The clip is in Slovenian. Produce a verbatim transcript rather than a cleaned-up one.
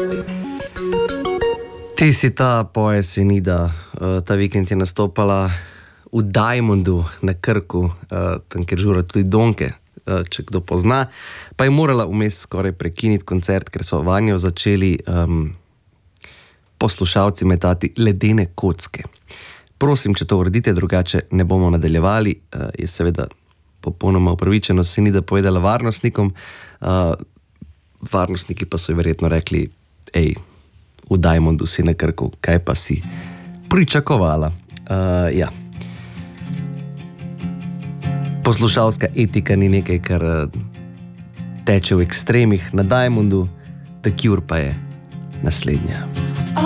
Ti si ta poje Senida, ta vikend je nastopala v Diamondu na Krku, tam kjer žura tudi Donke, če kdo pozna, pa je morala vmes skoraj prekiniti koncert, ker so vanjo začeli um, poslušalci metati ledene kocke. Prosim, če to uredite, drugače ne bomo nadaljevali, uh, je seveda popolnoma upravičeno Senida povedala varnostnikom, uh, varnostniki pa so ji verjetno rekli, ej, v Diamondu si na Krku, kaj pa si pričakovala. Uh, ja. Poslušalska etika ni nekaj, kar teče v ekstremih na Diamondu, The Cure pa je naslednja.